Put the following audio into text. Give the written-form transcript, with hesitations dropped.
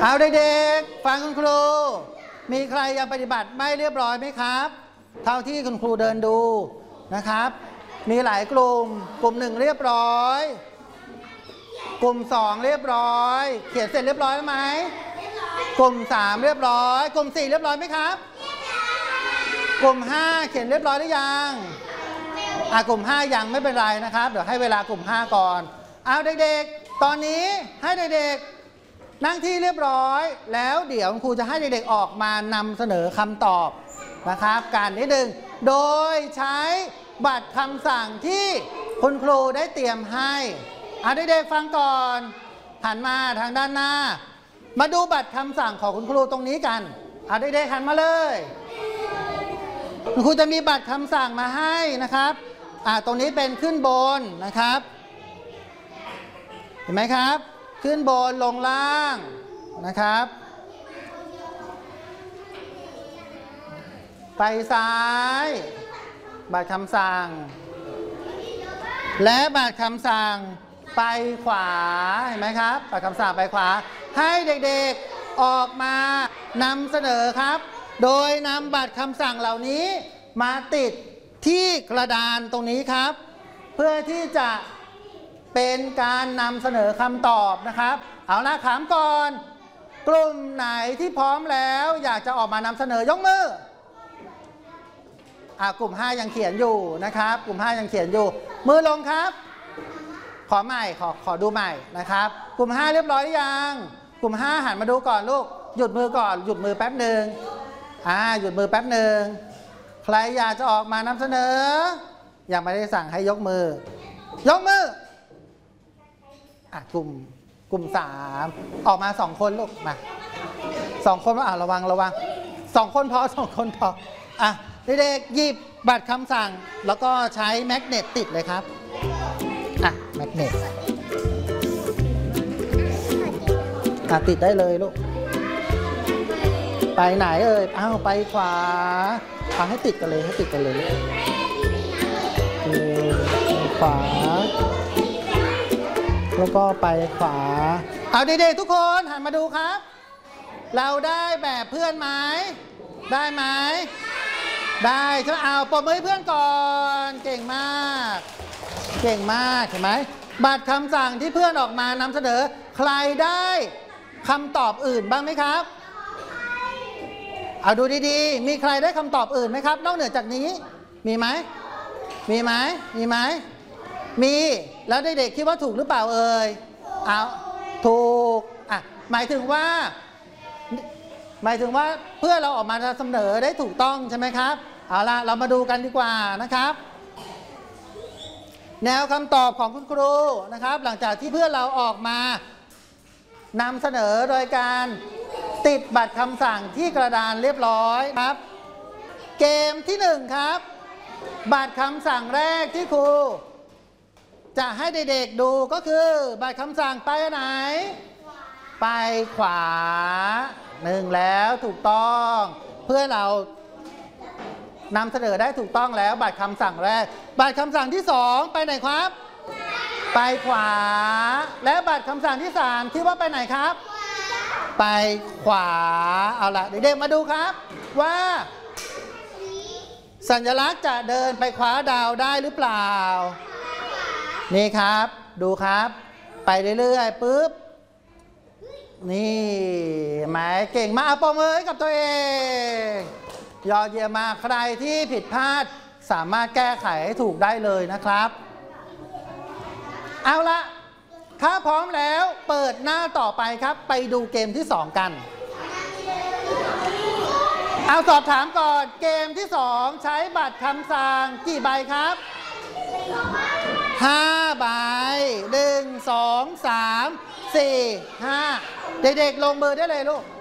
เอาเด็กๆฟังคุณครูมีใครยังปฏิบัติไม่เรียบร้อยไหมครับเท่าที่คุณครูเดินดูนะครับมีหลายกลุ่มหนึ่งเรียบร้อยกลุ่ม2เรียบร้อยเขียนเสร็จเรียบร้อยไหมกลุ่ม3เรียบร้อยกลุ่ม4เรียบร้อยไหมครับกลุ่ม5เขียนเรียบร้อยหรือยังกลุ่ม5ยังไม่เป็นไรนะครับเดี๋ยวให้เวลากลุ่ม5ก่อนเอาเด็กๆตอนนี้ให้เด็กๆนั่งที่เรียบร้อยแล้วเดี๋ยวครูจะให้เด็กๆออกมานำเสนอคำตอบนะครับการนิดนึงโดยใช้บัตรคำสั่งที่คุณครูได้เตรียมให้เด็กๆฟังก่อนหันมาทางด้านหน้ามาดูบัตรคำสั่งของคุณครูตรงนี้กันเด็กๆหันมาเลยคุณครูจะมีบัตรคำสั่งมาให้นะครับตรงนี้เป็นขึ้นบนนะครับเห็นไหมครับขึ้นบนลงล่างนะครับไปซ้ายบัตรคำสั่งและบัตรคำสั่งไปขวาเห็นไหมครับบัตรคำสั่งไปขวาให้เด็กๆออกมานำเสนอครับโดยนำบัตรคำสั่งเหล่านี้มาติดที่กระดานตรงนี้ครับเพื่อที่จะเป็นการนำเสนอคำตอบนะครับเอาละถามก่อนกลุ่มไหนที่พร้อมแล้วอยากจะออกมานำเสนอยกมือกลุ่ม5ยังเขียนอยู่นะครับกลุ่ม5ยังเขียนอยู่มือลงครับขอใหม่ขอดูใหม่นะครับกลุ่ม5เรียบร้อยหรือยังกลุ่ม5หันมาดูก่อนลูกหยุดมือก่อนหยุดมือแป๊บหนึ่งหยุดมือแป๊บหนึ่งใครอยากจะออกมานำเสนอยังไม่ได้สั่งให้ยกมือยกมือกลุ่ม3ออกมา2คนลูกมา2คนระวัง2คนพอ2คนพอเด็กๆหยิบบัตรคำสั่งแล้วก็ใช้แมกเนตติดเลยครับแมกเนตติดได้เลยลูกไปไหนเอ่ยไปขวาให้ติดกันเลยขวาแล้วก็ไปขวาเด็กๆทุกคนหันมาดูครับเราได้แบบเพื่อนไหมได้ไหมได้ใช่ไหมปรบมือให้เพื่อนก่อนเก่งมากเห็นไหมบัตรคำสั่งที่เพื่อนออกมานำเสนอใครได้คำตอบอื่นบ้างไหมครับดูดีๆมีใครได้คำตอบอื่นไหมครับนอกเหนือจากนี้มีไหมมีแล้วเด็กๆคิดว่าถูกหรือเปล่าเอ่ยถูกหมายถึงว่าเพื่อเราออกมาเสนอได้ถูกต้องใช่ไหมครับเอาล่ะเรามาดูกันดีกว่านะครับแนวคำตอบของคุณครูนะครับหลังจากที่เพื่อนเราออกมานำเสนอโดยการติดบัตรคำสั่งที่กระดานเรียบร้อยครับเกมที่1ครับบัตรคำสั่งแรกที่ครูจะให้เด็กๆดูก็คือบัตรคำสั่งไปไหนไปขวา1แล้วถูกต้องเพื่อเรานำเสนอได้ถูกต้องแล้วบัตรคำสั่งแรกบัตรคำสั่งที่2ไปไหนครับไปขวาและบัตรคำสั่งที่3คิดว่าไปไหนครับไปขวาเอาล่ะเด็กๆมาดูครับว่าสัญลักษณ์จะเดินไปคว้าดาวได้หรือเปล่านี่ครับดูครับไปเรื่อยๆปุ๊บนี่หมายเก่งมากปรบมือให้กับตัวเองยอดเยี่ยมมากใครที่ผิดพลาดสามารถแก้ไขให้ถูกได้เลยนะครับเอาละถ้าพร้อมแล้วเปิดหน้าต่อไปครับไปดูเกมที่2กันสอบถามก่อนเกมที่2ใช้บัตรคำสั่งกี่ใบครับ5ใบ1 2 3 4 5เด็กๆลงมือได้เลยลูก